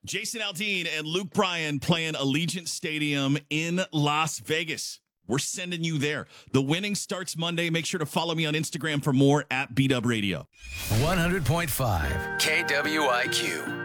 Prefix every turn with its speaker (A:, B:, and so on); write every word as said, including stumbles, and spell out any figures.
A: Jason Aldean and Luke Bryan playing Allegiant Stadium in Las Vegas. We're sending you there. The winning starts Monday. Make sure to follow me on Instagram for more at B Dub Radio.
B: one hundred point five K W I Q.